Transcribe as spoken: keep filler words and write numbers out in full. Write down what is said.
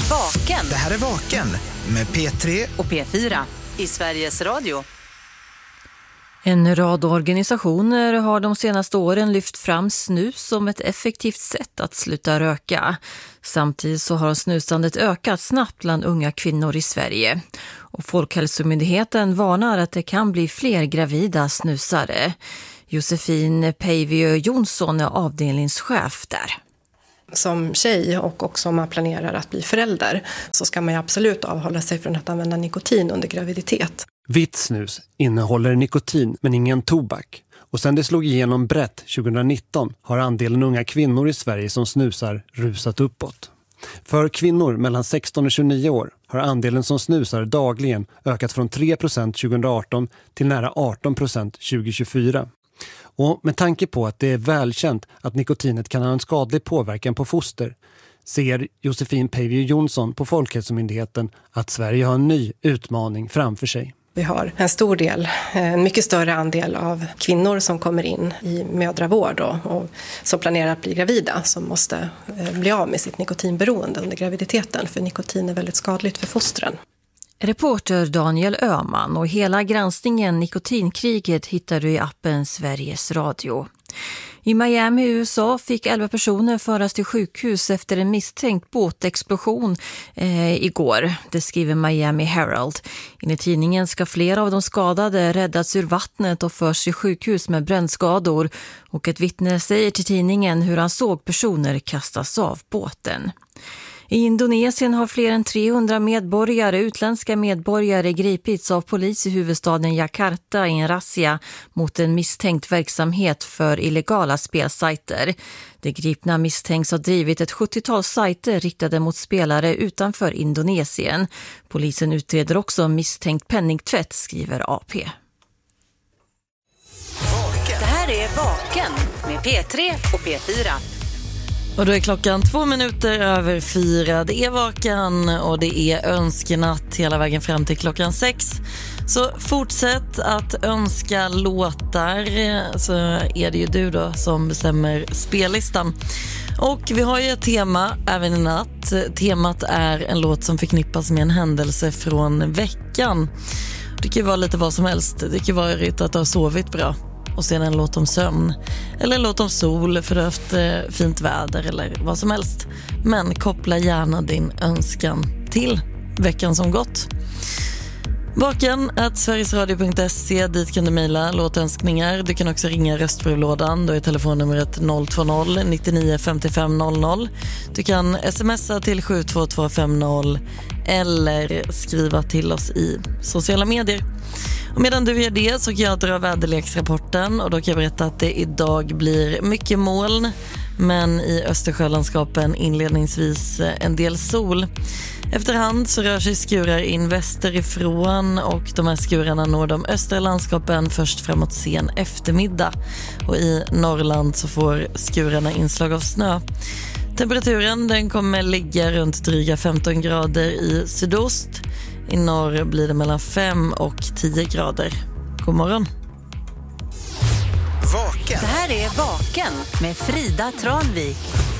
Vaken. Det här är Vaken med P tre och P fyra i Sveriges Radio. En rad organisationer har de senaste åren lyft fram snus som ett effektivt sätt att sluta röka. Samtidigt så har snusandet ökat snabbt bland unga kvinnor i Sverige. Och Folkhälsomyndigheten varnar att det kan bli fler gravida snusare. Josefin Päivio Jonsson är avdelningschef där. Som tjej och också om man planerar att bli förälder så ska man ju absolut avhålla sig från att använda nikotin under graviditet. Vitt snus innehåller nikotin men ingen tobak. Och sen det slog igenom brett tjugonitton har andelen unga kvinnor i Sverige som snusar rusat uppåt. För kvinnor mellan sexton och tjugonio år har andelen som snusar dagligen ökat från tre procent tjugoarton till nära arton procent tjugohundratjugofyra. Och med tanke på att det är välkänt att nikotinet kan ha en skadlig påverkan på foster ser Josefin Päivio Jonsson på Folkhälsomyndigheten att Sverige har en ny utmaning framför sig. Vi har en stor del, en mycket större andel av kvinnor som kommer in i mödravård och, och som planerar att bli gravida som måste bli av med sitt nikotinberoende under graviditeten för nikotin är väldigt skadligt för fostren. Reporter Daniel Öhman och hela granskningen Nikotinkriget hittar du i appen Sveriges Radio. I Miami, U S A fick elva personer föras till sjukhus efter en misstänkt båtexplosion eh, igår. Det skriver Miami Herald. Enligt tidningen ska flera av de skadade räddats ur vattnet och förs till sjukhus med brännskador. Och ett vittne säger till tidningen hur han såg personer kastas av båten. I Indonesien har fler än trehundra medborgare, utländska medborgare, gripits av polis i huvudstaden Jakarta i en razzia mot en misstänkt verksamhet för illegala spelsajter. De gripna misstänks ha drivit ett sjuttiotal sajter riktade mot spelare utanför Indonesien. Polisen utreder också misstänkt penningtvätt, skriver A P. Det här är Vaken med P tre och P fyra. Och då är klockan två minuter över fyra. Det är Vaken och det är önskenatt hela vägen fram till klockan sex. Så fortsätt att önska låtar, så är det ju du då som bestämmer spellistan. Och vi har ju ett tema även i natt. Temat är en låt som förknippas med en händelse från veckan. Det kan ju vara lite vad som helst. Det kan vara att du har sovit bra och sen en låt om sömn eller en låt om sol för att du har haft fint väder eller vad som helst. Men koppla gärna din önskan till veckan som gått. Vaken at sverigesradio punkt se, dit kan du mejla låtönskningar. Du kan också ringa röstbrevlådan, då är telefonnumret noll två noll nittionio femtiofem noll noll. Du kan smsa till sju två två fem noll eller skriva till oss i sociala medier. Och medan du gör det så kan jag dra väderleksrapporten och då kan jag berätta att det idag blir mycket moln men i Östersjölandskapen inledningsvis en del sol. Efterhand så rör sig skurar in västerifrån och de här skurarna når de östra landskapen först framåt sen eftermiddag. Och i Norrland så får skurarna inslag av snö. Temperaturen den kommer ligga runt dryga femton grader i sydost. I norr blir det mellan fem och tio grader. God morgon. Vaken. Det här är Vaken med Frida Tranvik.